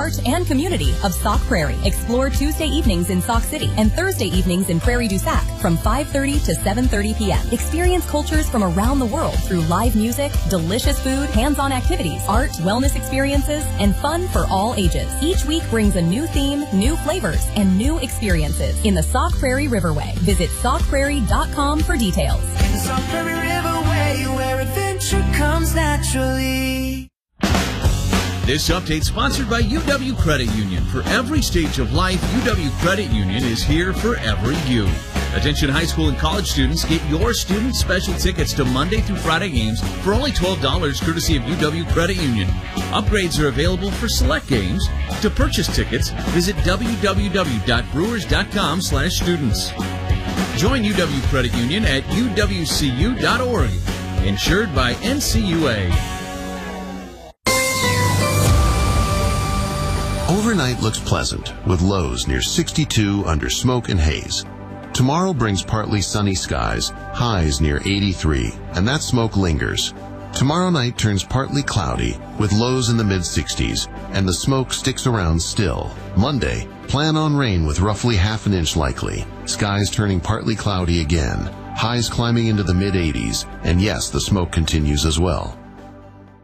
art, and community of Sauk Prairie. Explore Tuesday evenings in Sauk City and Thursday evenings in Prairie du Sac from 5:30 to 7:30 p.m. Experience cultures from around the world through live music, delicious food, hands-on activities, art, wellness experiences, and fun for all ages. Each week brings a new theme, new flavors, and new experiences in the Sauk Prairie Riverway. Visit saukprairie.com for details. In the Sauk Prairie Riverway, where adventure comes naturally. This update sponsored by UW Credit Union. For every stage of life, UW Credit Union is here for every you. Attention high school and college students, get your student special tickets to Monday through Friday games for only $12 courtesy of UW Credit Union. Upgrades are available for select games. To purchase tickets, visit www.brewers.com/students. Join UW Credit Union at uwcu.org. Insured by NCUA. Overnight looks pleasant, with lows near 62 under smoke and haze. Tomorrow brings partly sunny skies, highs near 83, and that smoke lingers. Tomorrow night turns partly cloudy, with lows in the mid-60s, and the smoke sticks around still. Monday, plan on rain with roughly half an inch likely, skies turning partly cloudy again, highs climbing into the mid-80s, and yes, the smoke continues as well.